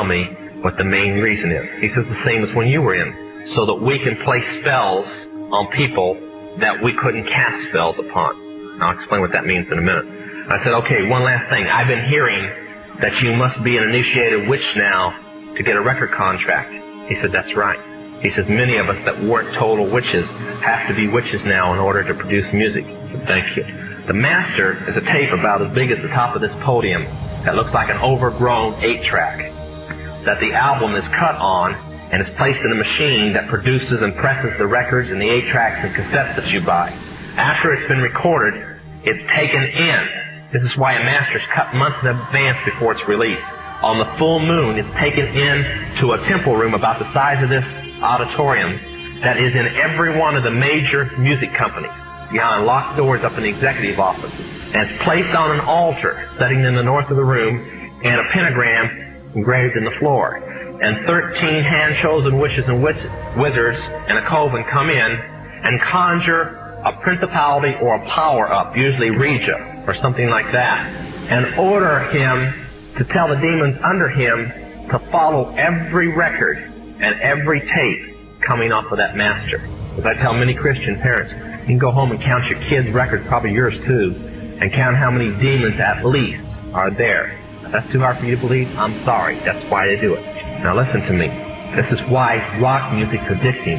tell me what the main reason is. He says the same as when you were in, so that we can play spells on people that we couldn't cast spells upon. And I'll explain what that means in a minute. I said, okay, one last thing. I've been hearing that you must be an initiated witch now to get a record contract. He said, that's right. He says, many of us that weren't total witches have to be witches now in order to produce music. I said, thank you. The master is a tape about as big as the top of this podium that looks like an overgrown 8-track that the album is cut on and is placed in a machine that produces and presses the records and the 8-tracks and cassettes that you buy. After it's been recorded, it's taken in. This is why a master's cut months in advance before it's released. On the full moon, it's taken in to a temple room about the size of this auditorium that is in every one of the major music companies. Behind locked doors up in the executive offices. And it's placed on an altar sitting in the north of the room and a pentagram engraved in the floor. And 13 hand-chosen witches and wizards and a coven come in and conjure a principality or a power up, usually Regia or something like that, and order him to tell the demons under him to follow every record and every tape coming off of that master. As I tell many Christian parents, you can go home and count your kids' records, probably yours too, and count how many demons at least are there. If that's too hard for you to believe, I'm sorry. That's why they do it. Now listen to me. This is why rock music's addicting.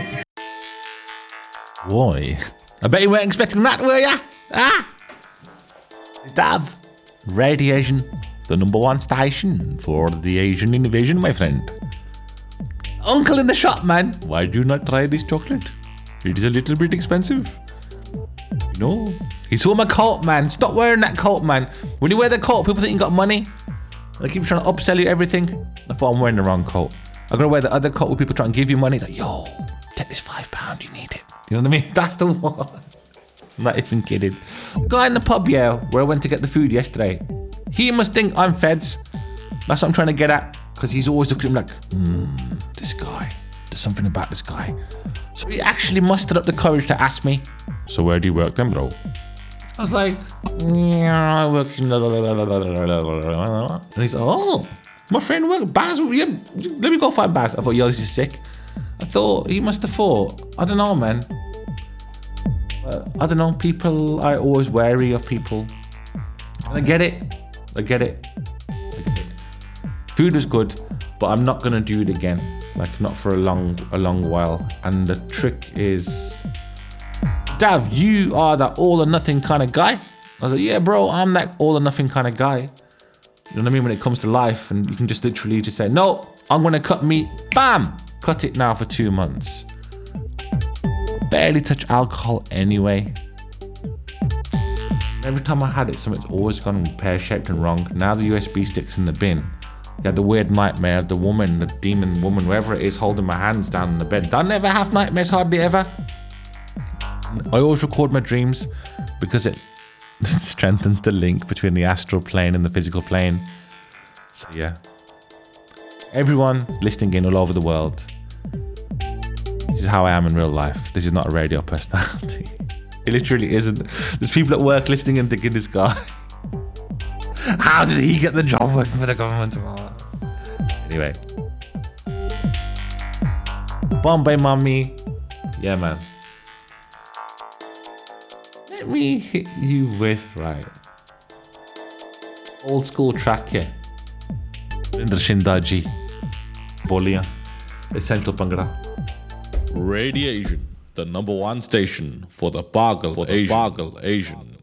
Why? I bet you weren't expecting that, were ya? Ah! Dav, Radio Asian, the #1 station for the Asian invasion, my friend. Uncle in the shop, man. Why do you not try this chocolate? It is a little bit expensive. You know, he saw my coat, man. Stop wearing that coat, man. When you wear the coat, people think you got money. They keep trying to upsell you everything. I thought I'm wearing the wrong coat. I'm gonna wear the other coat where people try and give you money. Like, yo, take this £5, you need it. You know what I mean? That's the one. I'm not even kidding. Guy in the pub, yeah, where I went to get the food yesterday. He must think I'm feds. That's what I'm trying to get at. Because he's always looking at him like, this guy. There's something about this guy. So he actually mustered up the courage to ask me, so where do you work then, bro? I was like, yeah, I work in... And he's like, oh, my friend works Baz. Yeah, let me go find Baz. I thought, yo, this is sick. I thought, he must have thought, I don't know, man. I don't know, people are always wary of people. And I get it. Food is good, but I'm not gonna do it again. Like, not for a long while. And the trick is, Dav, you are that all or nothing kind of guy. I was like, yeah, bro, I'm that all or nothing kind of guy. You know what I mean? When it comes to life, and you can just literally just say, no, I'm gonna cut meat. Bam! Cut it now for 2 months. Barely touch alcohol anyway. Every time I had it, something's always gone pear-shaped and wrong. Now the USB stick's in the bin. You had the weird nightmare, the woman, the demon woman, wherever it is, holding my hands down in the bed. I never have nightmares, hardly ever. I always record my dreams because it strengthens the link between the astral plane and the physical plane. So yeah. Everyone listening in all over the world, this is how I am in real life. This is not a radio personality. It literally isn't. There's people at work listening and thinking, this guy, how did he get the job working for the government? Anyway. Bombay Mommy. Yeah, man. Let me hit you with, right, old school track here. Inder Shindaji. Bolia. Essential Bhangra. Radio Asian, the #1 station for the Bargal Asian.